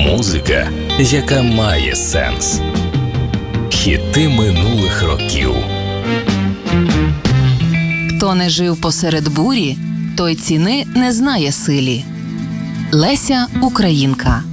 Музика, яка має сенс. Хіти минулих років. Хто не жив посеред бурі, той ціни не знає силі. Леся Українка.